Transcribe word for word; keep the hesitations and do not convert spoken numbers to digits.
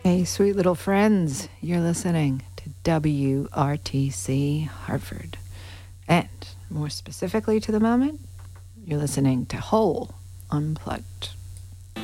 Hey, sweet little friends, you're listening to W R T C Hartford. And more specifically to the moment, you're listening to Whole Unplugged.